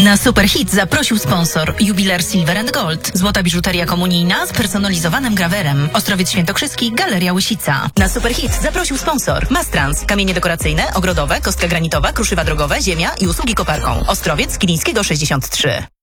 Na Superhit zaprosił sponsor Jubiler Silver & Gold. Złota biżuteria komunijna z personalizowanym grawerem. Ostrowiec Świętokrzyski, Galeria Łysica. Na Superhit zaprosił sponsor Mastrans. Kamienie dekoracyjne, ogrodowe, kostka granitowa, kruszywa drogowe, ziemia i usługi koparką. Ostrowiec Kilińskiego 63.